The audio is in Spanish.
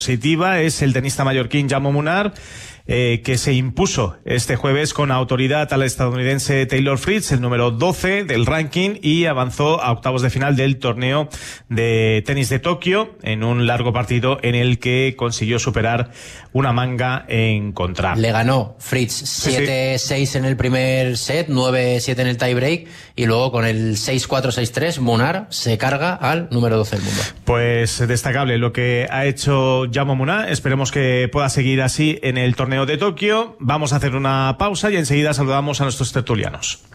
positiva es el tenista mallorquín Jaume Munar, que se impuso este jueves con autoridad al estadounidense Taylor Fritz, el número 12 del ranking, y avanzó a octavos de final del torneo de tenis de Tokio en un largo partido en el que consiguió superar una manga en contra. Le ganó Fritz 7-6 en el primer set, 9-7 en el tiebreak, y luego con el 6-4, 6-3 Munar se carga al número 12 del mundo. Pues destacable lo que ha hecho Jaume Munar. Esperemos que pueda seguir así en el torneo de Tokio. Vamos a hacer una pausa y enseguida saludamos a nuestros tertulianos.